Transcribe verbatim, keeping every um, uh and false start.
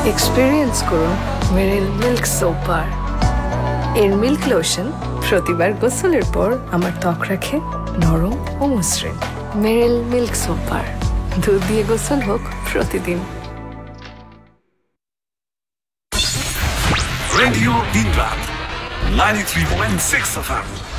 Experience করুন মেরিল milk soap bar. এর milk lotion প্রতিবার গোসলের পর আমার ত্বক রাখে নরম ও মসৃণ। মেরিল মিল্ক সোপ বার, দুধ দিয়ে গোসল হোক প্রতিদিন। রেডিও দিনরাত ninety three point six F M.